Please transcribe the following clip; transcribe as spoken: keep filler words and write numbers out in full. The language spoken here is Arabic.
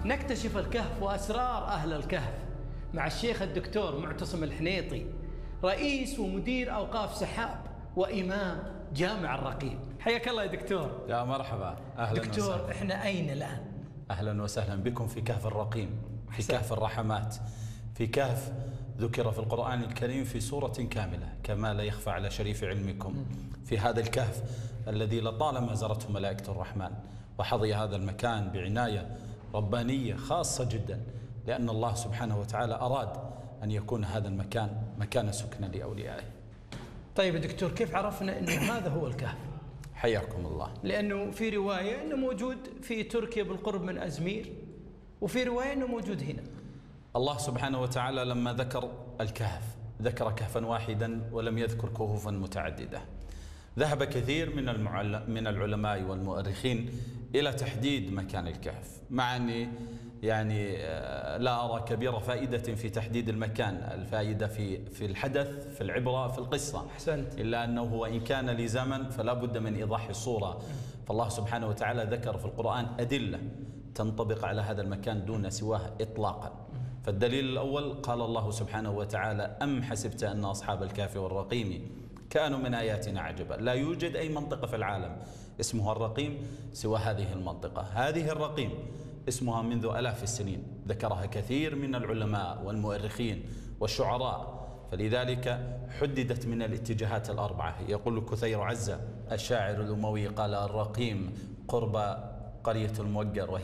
نكتشف الكهف وأسرار أهل الكهف مع الشيخ الدكتور معتصم الحنيطي، رئيس ومدير أوقاف سحاب وإمام جامع الرقيم. حياك الله يا دكتور. يا مرحبا، أهلا دكتور وسهلا. إحنا أين الآن؟ أهلا وسهلا بكم في كهف الرقيم، في حسن. كهف الرحمات، في كهف ذكر في القرآن الكريم في سورة كاملة كما لا يخفى على شريف علمكم. في هذا الكهف الذي لطالما زرته ملائكة الرحمن، وحظي هذا المكان بعناية ربانية خاصة جدا، لأن الله سبحانه وتعالى أراد أن يكون هذا المكان مكان سكن لأوليائه. طيب دكتور، كيف عرفنا أنه هذا هو الكهف؟ حياكم الله. لأنه في رواية أنه موجود في تركيا بالقرب من أزمير، وفي رواية أنه موجود هنا. الله سبحانه وتعالى لما ذكر الكهف ذكر كهفا واحدا ولم يذكر كهوفا متعددة. ذهب كثير من من العلماء والمؤرخين إلى تحديد مكان الكهف، مع أني يعني لا أرى كبير فائدة في تحديد المكان، الفائدة في في الحدث، في العبرة، في القصة. أحسنت. إلا أنه وإن كان لزمن فلا بد من إيضاح الصورة. فالله سبحانه وتعالى ذكر في القرآن أدلة تنطبق على هذا المكان دون سواه إطلاقا. فالدليل الأول قال الله سبحانه وتعالى: أم حسبت أن أصحاب الكهف والرقيم كانوا من آياتنا عجبا. لا يوجد أي منطقة في العالم اسمها الرقيم سوى هذه المنطقة. هذه الرقيم اسمها منذ آلاف السنين، ذكرها كثير من العلماء والمؤرخين والشعراء، فلذلك حددت من الاتجاهات الأربعة. يقول كثير عزة الشاعر الأموي قال: الرقيم قرب قرية الموقر